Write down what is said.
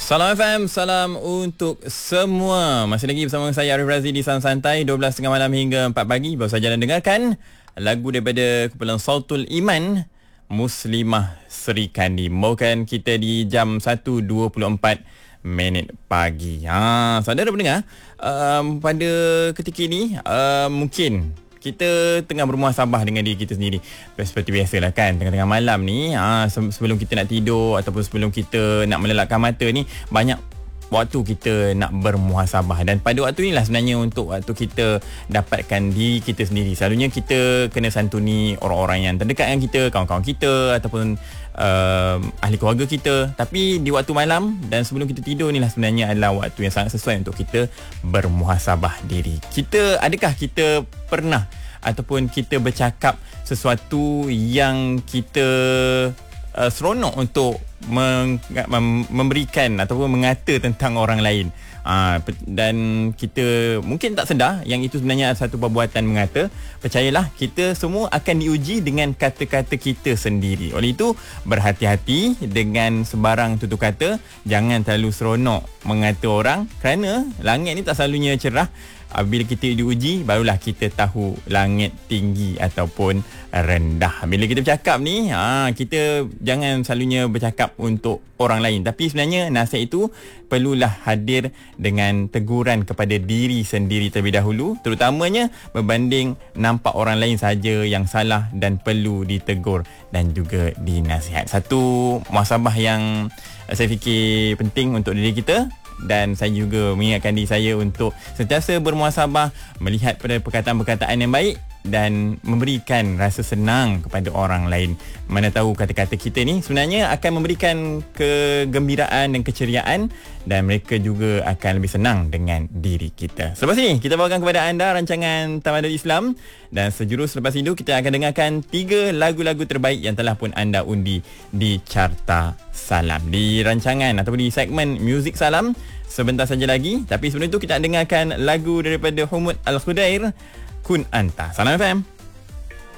Salam FM, salam untuk semua. Masih lagi bersama saya Arif Razi di Santai 12.30 malam hingga 4 pagi. Baru saja anda dengarkan lagu daripada kumpulan Sautul Iman, Muslimah Sri Kandi. Membawakan kita di jam 1.24 pagi. Saudara pendengar, pada ketika ini mungkin kita tengah bermuhasabah dengan diri kita sendiri. Seperti biasalah kan, tengah-tengah malam ni, sebelum kita nak tidur ataupun sebelum kita nak melelapkan mata ni, banyak waktu kita nak bermuhasabah. Dan pada waktu inilah sebenarnya untuk waktu kita dapatkan diri kita sendiri. Selalunya kita kena santuni orang-orang yang terdekat dengan kita, kawan-kawan kita ataupun ahli keluarga kita. Tapi di waktu malam dan sebelum kita tidur inilah sebenarnya adalah waktu yang sangat sesuai untuk kita bermuhasabah diri. Adakah kita pernah ataupun kita bercakap sesuatu yang kita seronok untuk memberikan ataupun mengata tentang orang lain, dan kita mungkin tak sedar yang itu sebenarnya satu perbuatan mengata. Percayalah, kita semua akan diuji dengan kata-kata kita sendiri. Oleh itu, berhati-hati dengan sebarang tutur kata. Jangan terlalu seronok mengata orang, kerana langit ni tak selalunya cerah. Bila kita diuji, barulah kita tahu langit tinggi ataupun rendah. Bila kita bercakap ni, kita jangan selalunya bercakap untuk orang lain. Tapi sebenarnya nasihat itu perlulah hadir dengan teguran kepada diri sendiri terlebih dahulu. Terutamanya berbanding nampak orang lain saja yang salah dan perlu ditegur dan juga dinasihat. Satu muhasabah yang saya fikir penting untuk diri kita. Dan saya juga mengingatkan diri saya untuk sentiasa bermuhasabah, melihat pada perkataan-perkataan yang baik dan memberikan rasa senang kepada orang lain. Mana tahu kata-kata kita ni sebenarnya akan memberikan kegembiraan dan keceriaan, dan mereka juga akan lebih senang dengan diri kita. Selepas ini kita bawakan kepada anda rancangan Tamadun Islam, dan sejurus selepas itu kita akan dengarkan 3 lagu-lagu terbaik yang telah pun anda undi di Carta Salam. Di rancangan ataupun di segmen Muzik Salam sebentar saja lagi. Tapi sebelum itu kita dengarkan lagu daripada Humud Al-Khudair, Kun Anta. Salam FM.